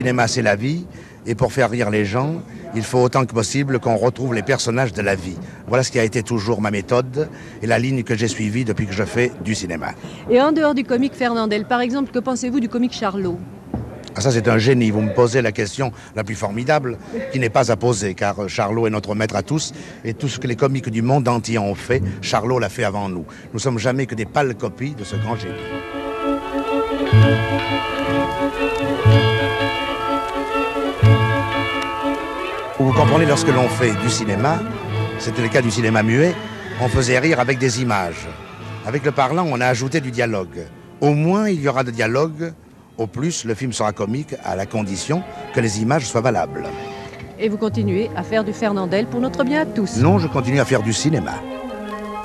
Le cinéma, c'est la vie, et pour faire rire les gens, il faut autant que possible qu'on retrouve les personnages de la vie. Voilà ce qui a été toujours ma méthode et la ligne que j'ai suivie depuis que je fais du cinéma. Et en dehors du comique Fernandel, par exemple, que pensez-vous du comique Charlot? Ah, ça, c'est un génie. Vous me posez la question la plus formidable qui n'est pas à poser, car Charlot est notre maître à tous, et tout ce que les comiques du monde entier ont fait, Charlot l'a fait avant nous. Nous ne sommes jamais que des pâles copies de ce grand génie. Vous comprenez, lorsque l'on fait du cinéma, c'était le cas du cinéma muet, on faisait rire avec des images. Avec le parlant, on a ajouté du dialogue. Au moins, il y aura de dialogue. Au plus, le film sera comique à la condition que les images soient valables. Et vous continuez à faire du Fernandel pour notre bien à tous? Non, je continue à faire du cinéma.